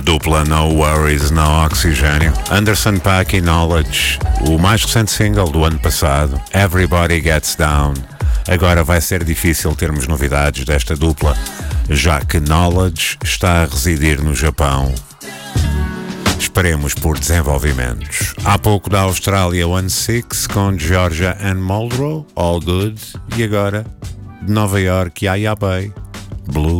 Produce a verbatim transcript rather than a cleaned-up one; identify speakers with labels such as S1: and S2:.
S1: dupla No Worries, No Oxigênio. Anderson .Paak e Knowledge, o mais recente single do ano passado, Everybody Gets Down. Agora vai ser difícil termos novidades desta dupla, já que Knowledge está a residir no Japão. Esperemos por desenvolvimentos. Há pouco da Austrália, One Six com Georgia and Muldrow, All Good. E agora, de Nova York, Yaya Bay, Blue.